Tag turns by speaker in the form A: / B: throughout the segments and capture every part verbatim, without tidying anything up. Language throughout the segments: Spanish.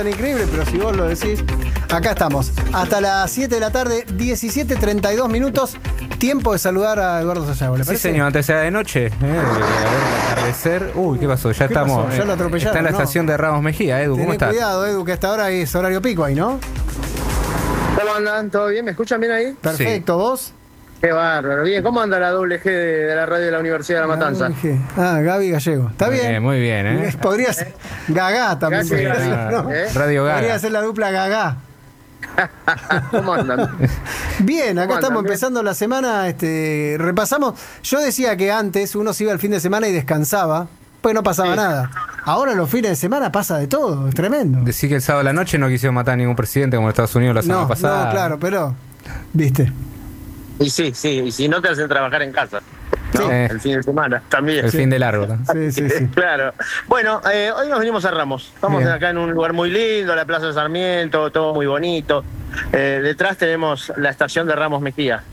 A: Increíble, pero si vos lo decís, acá estamos. Hasta las siete de la tarde, diecisiete treinta y dos minutos. Tiempo de saludar a Eduardo Sayago, ¿le parece?
B: Sí, señor, antes era de noche. Eh, a ver, el atardecer. Uy, ¿qué pasó? Ya
A: ¿Qué
B: estamos.
A: pasó? Ya lo atropellaron,
B: está en la
A: ¿no?
B: estación de Ramos Mejía, Edu. ¿Cómo
A: Tené
B: estás?
A: cuidado, Edu, que hasta ahora es horario pico ahí, ¿no?
C: ¿Cómo andan? ¿Todo bien? ¿Me escuchan bien ahí?
A: Perfecto, ¿vos?
C: Qué bárbaro. Bien, ¿cómo anda la doble G de, de la radio de la Universidad de La Matanza?
A: Ah, Gaby Gallego. ¿Está
B: Muy
A: bien?
B: bien, muy bien, ¿eh?
A: Podría ser Gagá también.
C: Gaby,
A: podría ser,
C: Gaby,
A: ¿no?
C: ¿eh?
B: Radio Gaga.
A: Podría ser la dupla Gagá.
C: ¿Cómo andan?
A: Bien, acá
C: ¿Cómo
A: estamos
C: andan?
A: empezando la semana, este, repasamos. Yo decía que antes uno se iba el fin de semana y descansaba, pues no pasaba
C: Sí.
A: nada. Ahora los fines de semana pasa de todo, es tremendo.
B: Decís que el sábado a la noche no quisieron matar a ningún presidente como en Estados Unidos la semana
A: No,
B: pasada.
A: no, claro, pero, viste.
C: Y sí, sí, y si no te hacen trabajar en casa, ¿no?
B: Sí.
C: El fin de semana también.
B: El fin de largo, ¿no?
A: Sí, sí, sí.
C: Claro. Bueno, eh, hoy nos venimos a Ramos. Estamos
A: Bien.
C: acá en un lugar muy lindo, la Plaza Sarmiento, todo muy bonito. Eh, detrás tenemos la estación de Ramos Mejía.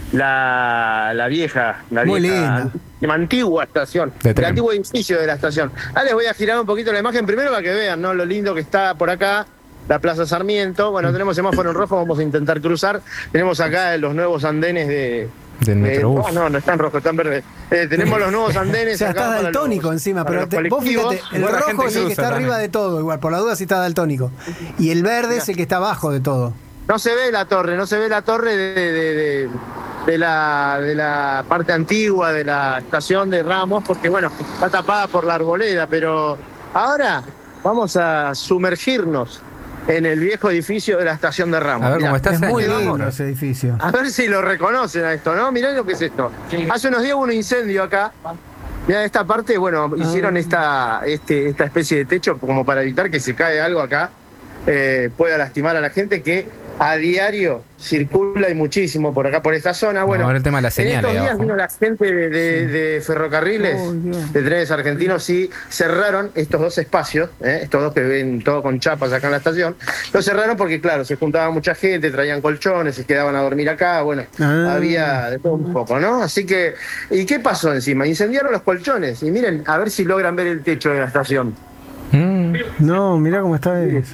C: La, la vieja, la
A: Muy
C: vieja,
A: linda.
C: la antigua estación,
B: De
C: el
B: tren.
C: antiguo edificio de la estación. Ahora les voy a girar un poquito la imagen primero para que vean, ¿no? Lo lindo que está por acá, la Plaza Sarmiento. Bueno, tenemos semáforo en rojo, vamos a intentar cruzar. Tenemos acá los nuevos andenes de...
B: Del
C: eh,
B: Metrobús.
C: no, no, no están rojos, están verdes. Eh, tenemos los nuevos andenes.
A: O sea,
C: acá
A: está
C: para
A: daltónico
C: los-
A: encima,
C: para
A: pero
C: los
A: te- vos
C: colectivos.
A: fíjate, el
B: Igual la
A: rojo
B: gente
A: es el que
B: cruza
A: está arriba
B: también.
A: de todo, igual, por la duda sí está daltónico. Y el verde es el que está abajo de todo.
C: No se ve la torre, no se ve la torre de, de, de- de la, de la parte antigua de la estación de Ramos, porque bueno, está tapada por la arboleda, pero ahora vamos a sumergirnos en el viejo edificio de la estación de Ramos.
B: A ver
C: Mirá,
B: cómo está
A: Es
B: ese
A: muy
B: año.
A: lindo
C: vámonos.
A: ese edificio.
C: A ver si lo reconocen a esto, ¿no? Mirá lo que es esto. Hace unos días hubo un incendio acá. Mirá, esta parte, bueno, hicieron esta, este, esta especie de techo como para evitar que se cae algo acá, eh, pueda lastimar a la gente que a diario circula y muchísimo por acá, por esta zona. Bueno,
B: Vamos a ver el tema de la
C: en
B: señal
C: estos
B: ahí
C: días
B: abajo.
C: vino la gente de, de- de ferrocarriles,
A: Oh, Dios.
C: de trenes argentinos, y cerraron estos dos espacios, ¿eh? Estos dos que ven todo con chapas acá en la estación. Los cerraron porque, claro, se juntaba mucha gente, traían colchones, se quedaban a dormir acá, bueno,
A: Ah.
C: había de todo un poco, ¿no? Así que, ¿y qué pasó encima? Incendiaron los colchones, y miren, a ver si logran ver el techo de la estación.
B: Mm.
A: No, mirá cómo está eso.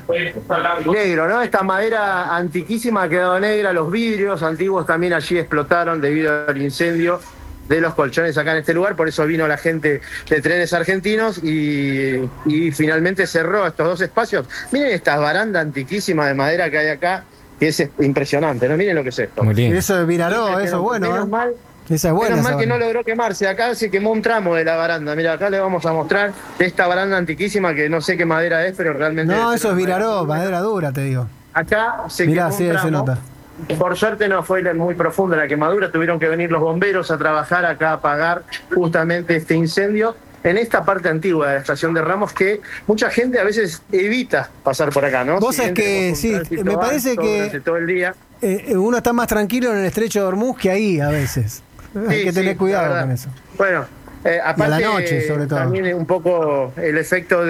C: Negro, ¿no? Esta madera antiquísima ha quedado negra, los vidrios antiguos también allí explotaron debido al incendio de los colchones acá en este lugar, por eso vino la gente de trenes argentinos y, y finalmente cerró estos dos espacios. Miren esta baranda antiquísima de madera que hay acá, que es impresionante, ¿no? Miren lo que es esto.
B: Muy lindo.
A: Eso de Viraró, eso es bueno,
C: Menos
A: ¿eh?
C: mal,
A: Esa es buena.
C: menos mal
A: esa
C: que no
A: banda.
C: logró quemarse. Acá se quemó un tramo de la baranda. Mira, acá le vamos a mostrar esta baranda antiquísima que no sé qué madera es, pero realmente...
A: No,
C: debe
A: eso
C: ser
A: es
C: madera
A: Viraró,
C: dura.
A: madera dura, te digo.
C: Acá se
A: Mirá,
C: quemó
A: sí,
C: un
A: se
C: tramo.
A: nota.
C: Por suerte no fue muy profunda la quemadura, tuvieron que venir los bomberos a trabajar acá a apagar justamente este incendio en esta parte antigua de la estación de Ramos, que mucha gente a veces evita pasar por acá, ¿no?
A: Vos
C: Si
A: sabés
C: bien
A: que,
C: tenemos un
A: sí,
C: tránsito
A: me parece
C: alto
A: que-
C: durante todo el día.
A: Eh, uno está más tranquilo en el estrecho de Hormuz que ahí a veces. Hay
C: Sí,
A: que tener
C: sí,
A: cuidado
C: la verdad.
A: con eso.
C: Bueno, eh, aparte
A: noche, sobre todo.
C: también un poco el efecto de